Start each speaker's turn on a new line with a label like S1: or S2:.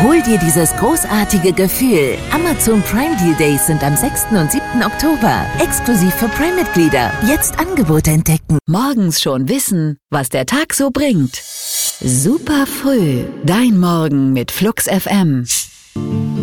S1: Hol dir dieses großartige Gefühl. Amazon Prime Deal Days sind am 6. und 7. Oktober. Exklusiv für Prime-Mitglieder. Jetzt Angebote entdecken. Morgens schon wissen, was der Tag so bringt. Super früh. Dein Morgen mit Flux FM.